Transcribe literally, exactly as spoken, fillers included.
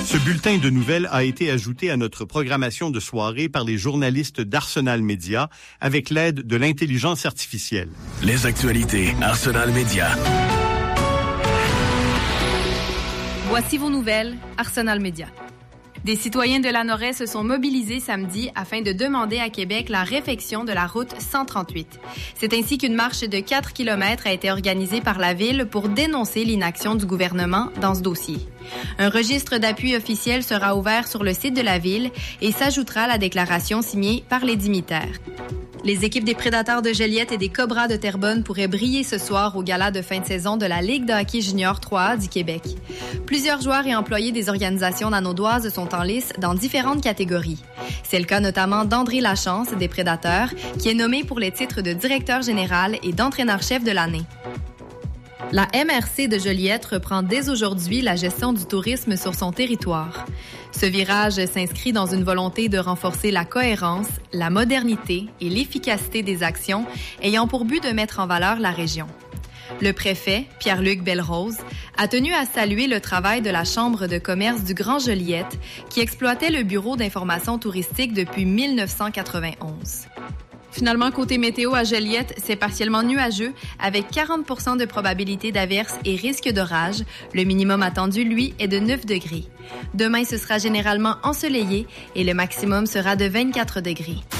Ce bulletin de nouvelles a été ajouté à notre programmation de soirée par les journalistes d'Arsenal Média avec l'aide de l'intelligence artificielle. Les actualités Arsenal Média. Voici vos nouvelles, Arsenal Média. Des citoyens de Lanoraie se sont mobilisés samedi afin de demander à Québec la réfection de la route cent trente-huit. C'est ainsi qu'une marche de quatre kilomètres a été organisée par la Ville pour dénoncer l'inaction du gouvernement dans ce dossier. Un registre d'appui officiel sera ouvert sur le site de la Ville et s'ajoutera à la déclaration signée par les dignitaires. Les équipes des Prédateurs de Joliette et des Cobras de Terrebonne pourraient briller ce soir au gala de fin de saison de la Ligue de hockey junior trois A du Québec. Plusieurs joueurs et employés des organisations nanaudoises sont en lice dans différentes catégories. C'est le cas notamment d'André Lachance des Prédateurs, qui est nommé pour les titres de directeur général et d'entraîneur-chef de l'année. La M R C de Joliette reprend dès aujourd'hui la gestion du tourisme sur son territoire. Ce virage s'inscrit dans une volonté de renforcer la cohérence, la modernité et l'efficacité des actions ayant pour but de mettre en valeur la région. Le préfet, Pierre-Luc Belrose, a tenu à saluer le travail de la Chambre de commerce du Grand Joliette qui exploitait le bureau d'information touristique depuis mille neuf cent quatre-vingt-onze. Finalement, côté météo à Joliette, c'est partiellement nuageux avec quarante pour cent de probabilité d'averse et risque d'orage. Le minimum attendu, lui, est de neuf degrés. Demain, ce sera généralement ensoleillé et le maximum sera de vingt-quatre degrés.